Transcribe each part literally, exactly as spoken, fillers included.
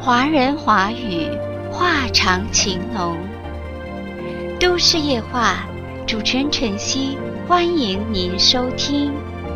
华人华语，话长情浓。都市夜话，主持人晨曦，欢迎您收听。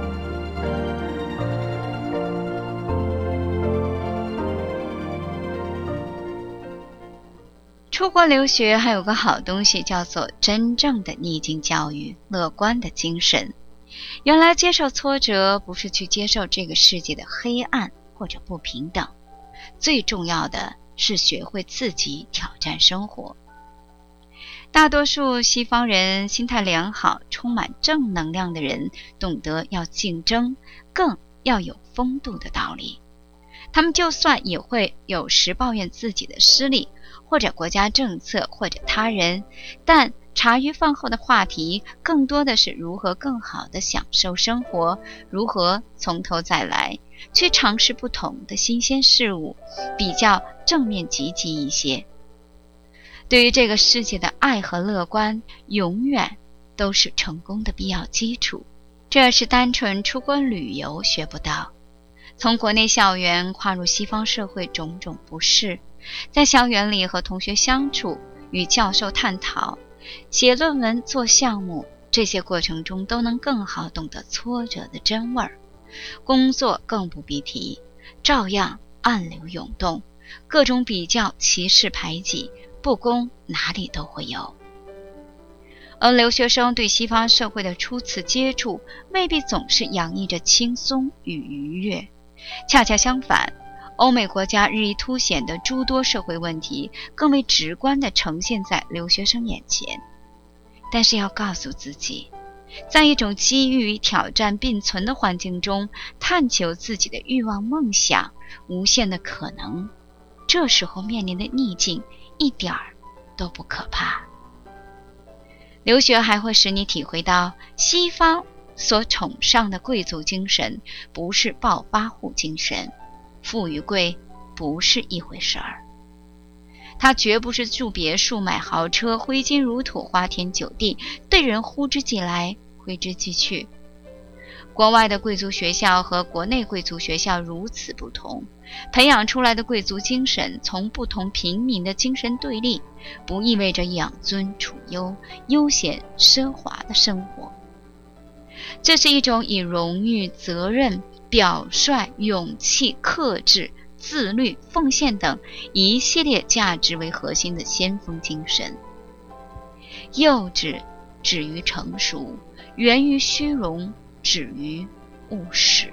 出国留学还有个好东西，叫做真正的逆境教育，乐观的精神。原来接受挫折不是去接受这个世界的黑暗或者不平等，最重要的是学会自己挑战生活。大多数西方人心态良好、充满正能量的人，懂得要竞争，更要有风度的道理。他们就算也会有时抱怨自己的失利，或者国家政策，或者他人，但茶余饭后的话题更多的是如何更好地享受生活，如何从头再来，去尝试不同的新鲜事物，比较正面积极一些。对于这个世界的爱和乐观，永远都是成功的必要基础，这是单纯出国旅游学不到。从国内校园跨入西方社会，种种不适，在校园里和同学相处，与教授探讨，写论文做项目，这些过程中都能更好懂得挫折的真味儿。工作更不必提，照样暗流涌动，各种比较、歧视、排挤、不公哪里都会有。而留学生对西方社会的初次接触，未必总是洋溢着轻松与愉悦，恰恰相反，欧美国家日益凸显的诸多社会问题，更为直观地呈现在留学生眼前。但是要告诉自己，在一种机遇与挑战并存的环境中，探求自己的欲望、梦想、无限的可能，这时候面临的逆境一点儿都不可怕。留学还会使你体会到，西方所崇尚的贵族精神不是暴发户精神，富与贵不是一回事儿。他绝不是住别墅、买豪车、挥金如土、花天酒地，对人呼之即来，挥之即去。国外的贵族学校和国内贵族学校如此不同，培养出来的贵族精神从不同平民的精神对立，不意味着养尊处优、悠闲奢华的生活。这是一种以荣誉、责任、表率、勇气、克制、自律、奉献等一系列价值为核心的先锋精神。幼稚止于成熟，源于虚荣，止于务实。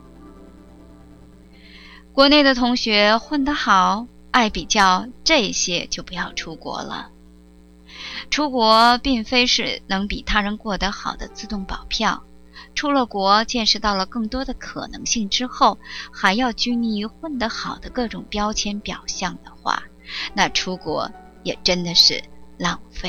国内的同学混得好，爱比较，这些就不要出国了。出国并非是能比他人过得好的自动保票，出了国，见识到了更多的可能性之后，还要拘泥于混得好的各种标签表象的话，那出国也真的是浪费